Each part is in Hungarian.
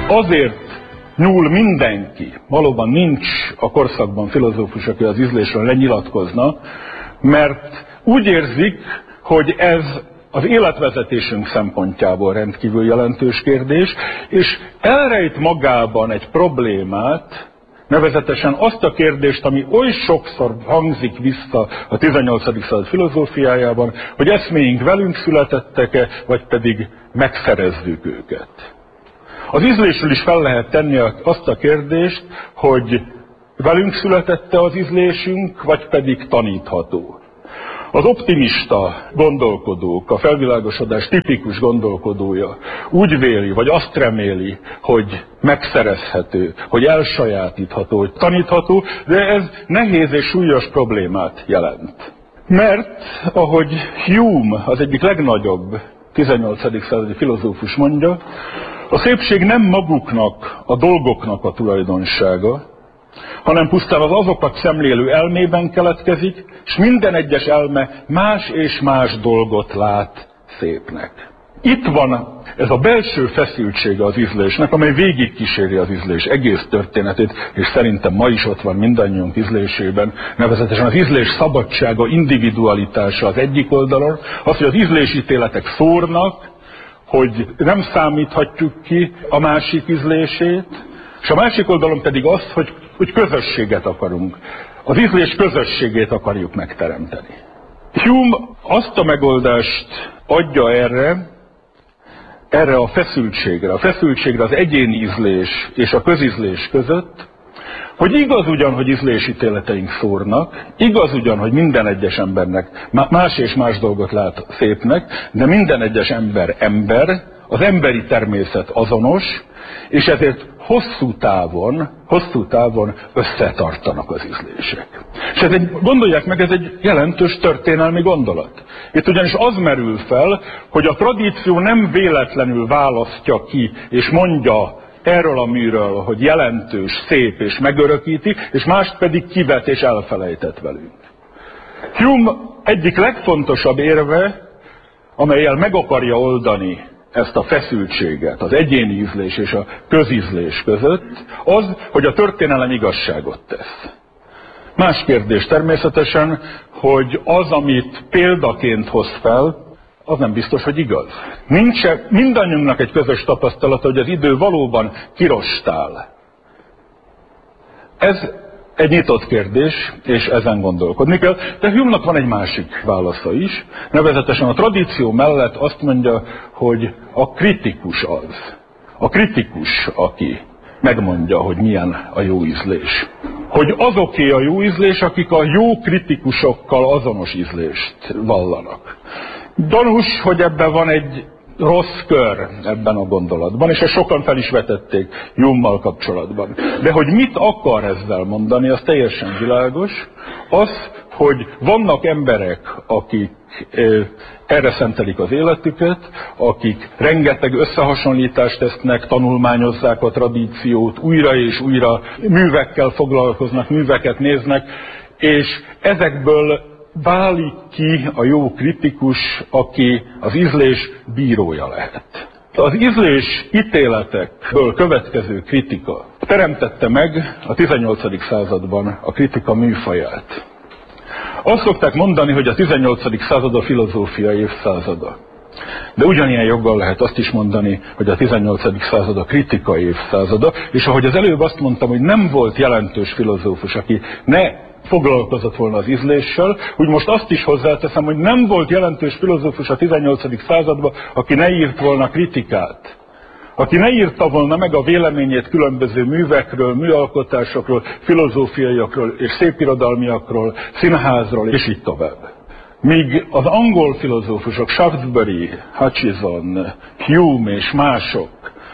azért nyúl mindenki, valóban nincs a korszakban filozófus, aki az ízlésről lenyilatkozna, mert úgy érzik, hogy ez az életvezetésünk szempontjából rendkívül jelentős kérdés, és elrejt magában egy problémát, nevezetesen azt a kérdést, ami oly sokszor hangzik vissza a 18. század filozófiájában, hogy eszméink velünk születettek-e, vagy pedig megszerezzük őket. Az ízlésről is fel lehet tenni azt a kérdést, hogy velünk születette az ízlésünk, vagy pedig tanítható. Az optimista gondolkodók, a felvilágosodás tipikus gondolkodója úgy véli, vagy azt reméli, hogy megszerezhető, hogy elsajátítható, hogy tanítható, de ez nehéz és súlyos problémát jelent. Mert, ahogy Hume, az egyik legnagyobb 18. századi filozófus mondja, a szépség nem maguknak, a dolgoknak a tulajdonsága, hanem pusztán az azokat szemlélő elmében keletkezik, és minden egyes elme más és más dolgot lát szépnek. Itt van ez a belső feszültsége az ízlésnek, amely végigkíséri az ízlés egész történetét, és szerintem ma is ott van mindannyiunk ízlésében, nevezetesen az ízlés szabadsága, individualitása az egyik oldalon, az, hogy az ízlésítéletek szórnak, hogy nem számíthatjuk ki a másik ízlését, és a másik oldalon pedig az, hogy közösséget akarunk. Az ízlés közösségét akarjuk megteremteni. Hume azt a megoldást adja erre a feszültségre az egyéni ízlés és a közízlés között, hogy igaz ugyan, hogy ízlésítéleteink szórnak, igaz ugyan, hogy minden egyes embernek más és más dolgot lát szépnek, de minden egyes ember, az emberi természet azonos, és ezért hosszú távon összetartanak az ízlések. És gondolják meg, ez egy jelentős történelmi gondolat. Itt ugyanis az merül fel, hogy a tradíció nem véletlenül választja ki, és mondja erről a műről, hogy jelentős, szép és megörökíti, és mást pedig kivet és elfelejtett velünk. Hume egyik legfontosabb érve, amellyel meg akarja oldani ezt a feszültséget az egyéni ízlés és a közízlés között, az, hogy a történelem igazságot tesz. Más kérdés természetesen, hogy az, amit példaként hoz fel, az nem biztos, hogy igaz. Nincs mindannyiunknak egy közös tapasztalata, hogy az idő valóban kirostál. Ez egy nyitott kérdés, és ezen gondolkodni kell. De Hume-nak van egy másik válasza is, nevezetesen a tradíció mellett azt mondja, hogy a kritikus az. A kritikus, aki megmondja, hogy milyen a jó ízlés. Hogy azoké a jó ízlés, akik a jó kritikusokkal azonos ízlést vallanak. Gyanús, hogy ebben van egy rossz kör ebben a gondolatban, és ezt sokan fel is vetették Hume-mal kapcsolatban. De hogy mit akar ezzel mondani, az teljesen világos. Az, hogy vannak emberek, akik erre szentelik az életüket, akik rengeteg összehasonlítást tesznek, tanulmányozzák a tradíciót, újra és újra művekkel foglalkoznak, műveket néznek, és ezekből válik ki a jó kritikus, aki az ízlés bírója lehet. Az ízlés ítéletekből következő kritika teremtette meg a 18. században a kritika műfaját. Azt szokták mondani, hogy a 18. század a filozófia évszázada. De ugyanilyen joggal lehet azt is mondani, hogy a 18. század a kritika évszázada, és ahogy az előbb azt mondtam, hogy nem volt jelentős filozófus, aki ne foglalkozott volna az ízléssel, úgy most azt is hozzáteszem, hogy nem volt jelentős filozófus a 18. században, aki ne írt volna kritikát. Aki ne írta volna meg a véleményét különböző művekről, műalkotásokról, filozófiaiakról és szépirodalmiakról, színházról, és így tovább. Míg az angol filozófusok, Shaftesbury, Hutchison, Hume és mások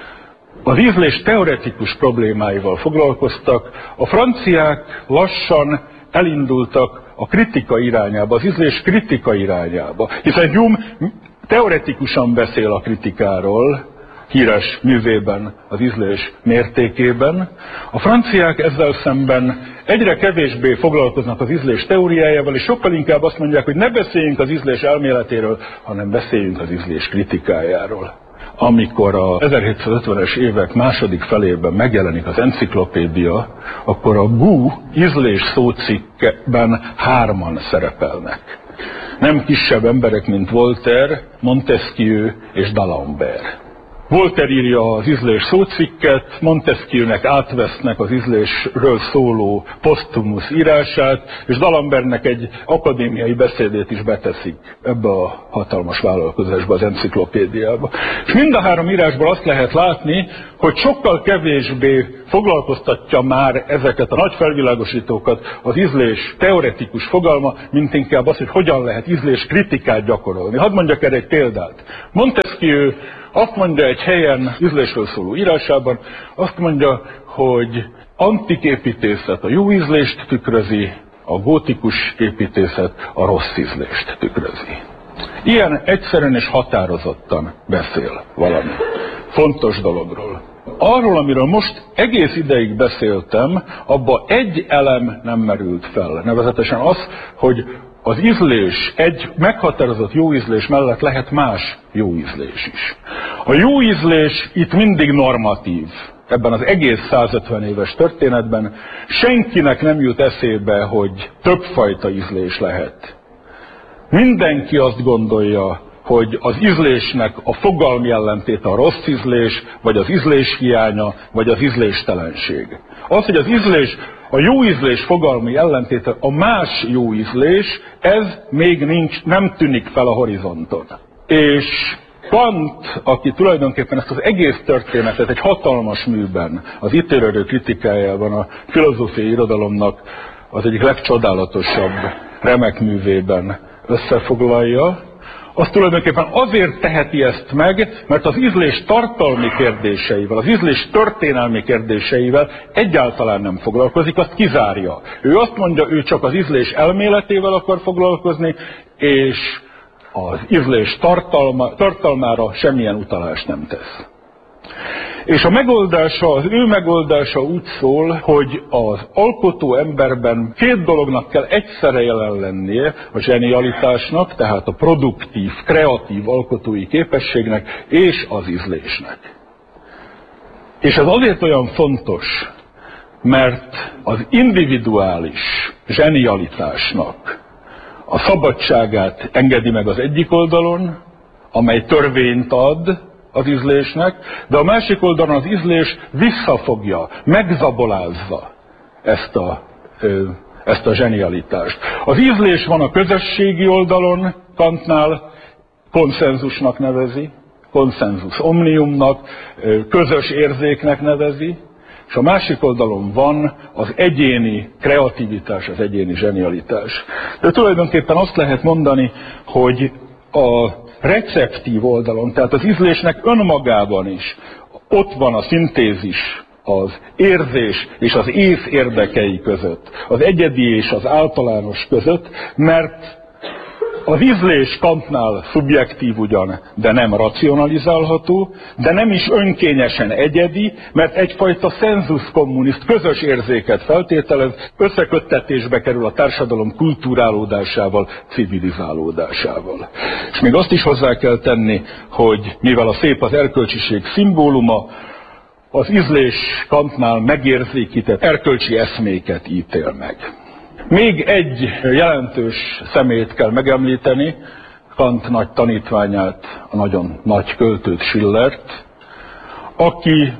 az ízlés teoretikus problémáival foglalkoztak, a franciák lassan elindultak a kritika irányába, az ízlés kritika irányába. Hiszen Hume teoretikusan beszél a kritikáról, híres művében, az ízlés mértékében. A franciák ezzel szemben egyre kevésbé foglalkoznak az ízlés teóriájával, és sokkal inkább azt mondják, hogy ne beszéljünk az ízlés elméletéről, hanem beszéljünk az ízlés kritikájáról. amikor a 1750-es évek második felében megjelenik az enciklopédia, akkor a GU ízlés szócikkben 3-an szerepelnek. Nem kisebb emberek, mint Voltaire, Montesquieu és d'Alembert. Voltaire írja az ízlés szócikket, Montesquieunek átvesznek az ízlésről szóló posztumusz írását, és d'Alembertnek egy akadémiai beszédét is beteszik ebbe a hatalmas vállalkozásba, az enciklopédiába. És mind a 3 írásból azt lehet látni, hogy sokkal kevésbé foglalkoztatja már ezeket a nagy felvilágosítókat az ízlés teoretikus fogalma, mint inkább az, hogy hogyan lehet ízlés kritikát gyakorolni. Hadd mondjak erre egy példát. Montesquieu azt mondja egy helyen, ízlésről szóló írásában, azt mondja, hogy antik építészet a jó ízlést tükrözi, a gótikus építészet a rossz ízlést tükrözi. Ilyen egyszerűen és határozottan beszél valami fontos dologról. Arról, amiről most egész ideig beszéltem, abba egy elem nem merült fel. Nevezetesen az, hogy az ízlés, egy meghatározott jó ízlés mellett lehet más jó ízlés is. A jó ízlés itt mindig normatív. Ebben az egész 150 éves történetben senkinek nem jut eszébe, hogy többfajta ízlés lehet. Mindenki azt gondolja, hogy az ízlésnek a fogalmi ellentéte a rossz ízlés, vagy az ízlés hiánya, vagy az ízléstelenség. Az, hogy az ízlés, a jó ízlés fogalmi ellentéte a más jó ízlés, ez még nem tűnik fel a horizonton. És Kant, aki tulajdonképpen ezt az egész történetet egy hatalmas műben, az ítélő kritikájában a filozófiai irodalomnak az egyik legcsodálatosabb remek művében összefoglalja, az tulajdonképpen azért teheti ezt meg, mert az ízlés tartalmi kérdéseivel, az ízlés történelmi kérdéseivel egyáltalán nem foglalkozik, azt kizárja. Ő azt mondja, ő csak az ízlés elméletével akar foglalkozni, és az ízlés tartalmára semmilyen utalást nem tesz. És a megoldása, az ő megoldása úgy szól, hogy az alkotó emberben 2 dolognak kell egyszerre jelen lennie, a zsenialitásnak, tehát a produktív, kreatív alkotói képességnek és az ízlésnek. És ez azért olyan fontos, mert az individuális zsenialitásnak a szabadságát engedi meg az egyik oldalon, amely törvényt ad az ízlésnek, de a másik oldalon az ízlés visszafogja, megzabolázza ezt a zsenialitást. Az ízlés van a közösségi oldalon, Kantnál konszenzusnak nevezi, konszenzus omniumnak, közös érzéknek nevezi, és a másik oldalon van az egyéni kreativitás, az egyéni zsenialitás. De tulajdonképpen azt lehet mondani, hogy a receptív oldalon, tehát az ízlésnek önmagában is ott van a szintézis, az érzés és az ész érdekei között, az egyedi és az általános között, mert az ízlés Kantnál szubjektív ugyan, de nem racionalizálható, de nem is önkényesen egyedi, mert egyfajta sensus communis, közös érzéket feltételez, összeköttetésbe kerül a társadalom kulturálódásával, civilizálódásával. És még azt is hozzá kell tenni, hogy mivel a szép az erkölcsiség szimbóluma, az ízlés Kantnál megérzékített erkölcsi eszméket ítél meg. Még egy jelentős személyt kell megemlíteni, Kant nagy tanítványát, a nagyon nagy költőt, Schillert, aki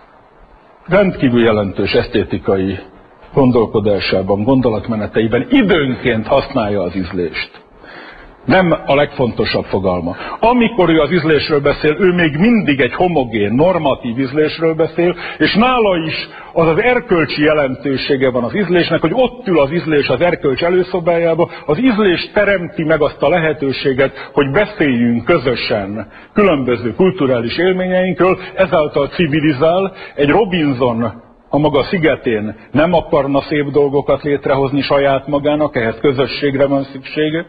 rendkívül jelentős esztétikai gondolkodásában, gondolatmeneteiben időnként használja az ízlést. Nem a legfontosabb fogalma. Amikor ő az ízlésről beszél, ő még mindig egy homogén, normatív ízlésről beszél, és nála is az az erkölcsi jelentősége van az ízlésnek, hogy ott ül az ízlés az erkölcs előszobájába, az ízlés teremti meg azt a lehetőséget, hogy beszéljünk közösen különböző kulturális élményeinkről, ezáltal civilizál. Egy Robinson a maga szigetén nem akarna szép dolgokat létrehozni saját magának, ehhez közösségre van szüksége.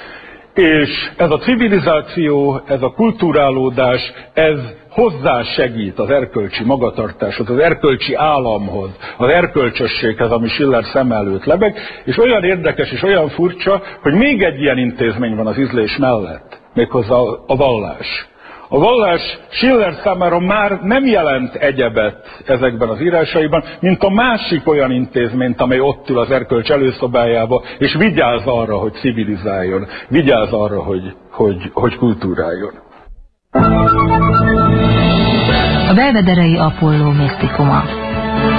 És ez a civilizáció, ez a kulturálódás, ez hozzásegít az erkölcsi magatartáshoz, az erkölcsi államhoz, az erkölcsösséghez, ami Schiller szem előtt lebeg, és olyan érdekes és olyan furcsa, hogy még egy ilyen intézmény van az ízlés mellett, méghozzá a vallás. A vallás Schiller számára már nem jelent egyebet ezekben az írásaiban, mint a másik olyan intézményt, amely ott ül az erkölcs előszobájába, és vigyáz arra, hogy civilizáljon, vigyáz arra, hogy kultúráljon. A belvederei Apolló misztikuma.